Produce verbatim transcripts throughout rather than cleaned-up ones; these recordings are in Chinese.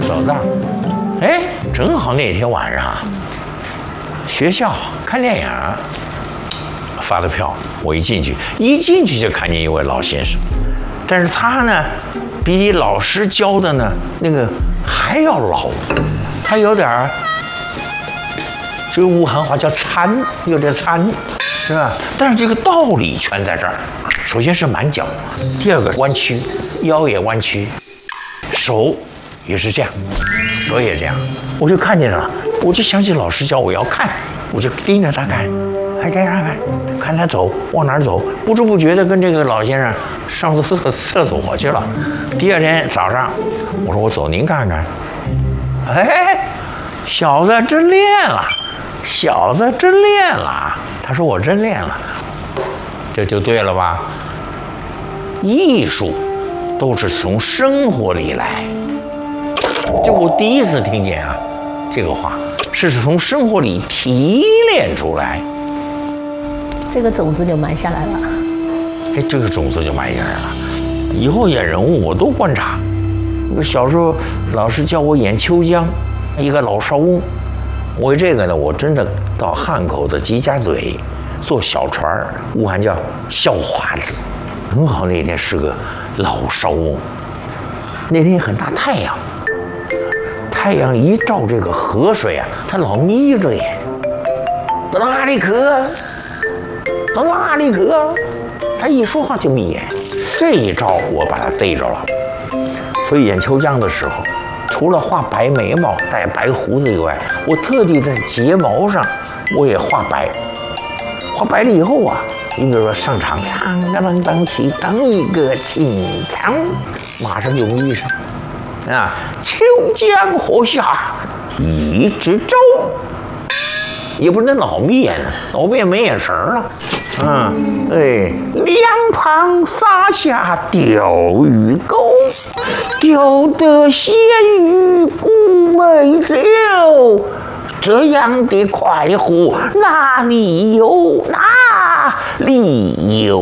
走到，哎，正好那天晚上，学校看电影，发的票，我一进去，一进去就看见一位老先生，但是他呢，比老师教的呢那个还要老，他有点儿，这个武汉话叫残，有点残，是吧？但是这个道理全在这儿。首先是满脚，第二个弯曲，腰也弯曲，手也是这样，手也这样，我就看见了，我就想起老师教我要看，我就盯着他看，还盯着他看，看他走往哪儿走，不知不觉的跟这个老先生上厕厕所去了。第二天早上，我说我走您看看，哎，小子真练了，小子真练了。他说我真练了，这就对了吧？艺术都是从生活里来。这我第一次听见啊，这个话是从生活里提炼出来， 这个种子就埋下来了。 哎，这个种子就埋下来了。以后演人物我都观察。小时候老师教我演秋江，一个老少翁。为这个呢，我真的到汉口的吉家嘴坐小船儿，武汉叫笑话子。正好那天是个老少翁，那天很大太阳，太阳一照这个河水啊，他老眯着眼，到哪里去？到哪里去？他一说话就眯眼，这一招我把他逮着了。所以演秋江的时候，除了画白眉毛、带白胡子以外，我特地在睫毛上我也画白。画白了以后啊，你比如说上场，唱个啷当起当一个清唱，马上就眯上。啊，秋江河下一枝舟，也不能老眯眼了，老眯眼没眼神了。嗯，哎，两旁撒下钓鱼钩，钓得鲜鱼顾美酒。这样的快活哪里有？哪里有？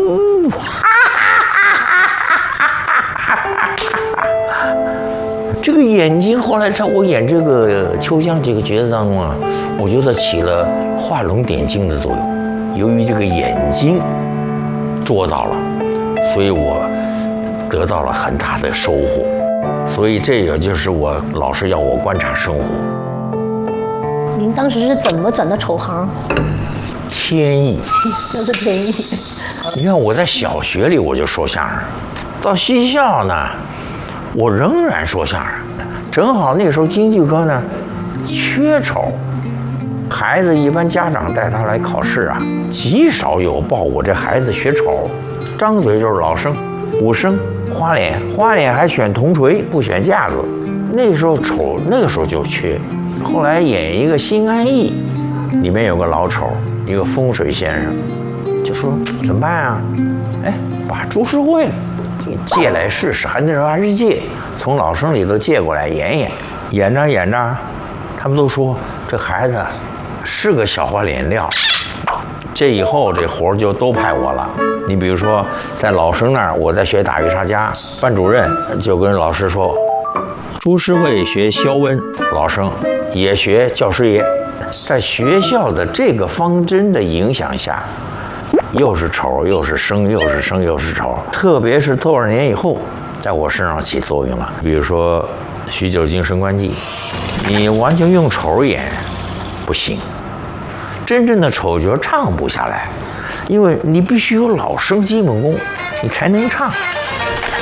这个眼睛后来在我演这个秋江这个角色当中啊，我觉得起了画龙点睛的作用。由于这个眼睛捉到了，所以我得到了很大的收获。所以这也就是我老师要我观察生活。 您当时是怎么转到丑行？ 天意， 这是天意。 你看我在小学里我就说相声，到西校呢，我仍然说相声。正好那时候京剧科呢缺丑，孩子一般家长带他来考试啊，极少有报我这孩子学丑，张嘴就是老生、武生、花脸，花脸还选铜锤不选架子。那时候丑，那个时候就缺。后来演一个《新安义》，里面有个老丑，一个风水先生，就说怎么办啊？哎，把朱世慧借来试试，还那时候还是借，从老生里头借过来演演。演着演着，他们都说这孩子是个小花脸料。这以后这活儿就都派我了。你比如说，在老生那儿，我在学打渔杀家，班主任就跟老师说，朱世慧学肖温，老生也学教师爷。在学校的这个方针的影响下，又是丑又是生，又是生又是丑，特别是多少年以后，在我身上起作用了。比如说《许九经升官记》，你完全用丑演不行，真正的丑角唱不下来，因为你必须有老生基本功，你才能唱。